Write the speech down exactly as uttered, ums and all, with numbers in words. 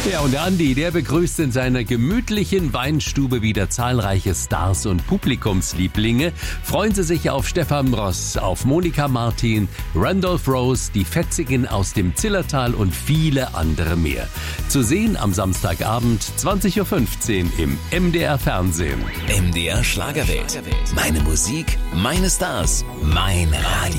Ja, und der Andi, der begrüßt in seiner gemütlichen Weinstube wieder zahlreiche Stars und Publikumslieblinge. Freuen Sie sich auf Stefan Ross, auf Monika Martin, Randolph Rose, die Fetzigen aus dem Zillertal und viele andere mehr. Zu sehen am Samstagabend zwanzig Uhr fünfzehn im M D R Fernsehen. M D R Schlagerwelt. Meine Musik, meine Stars, mein Radio.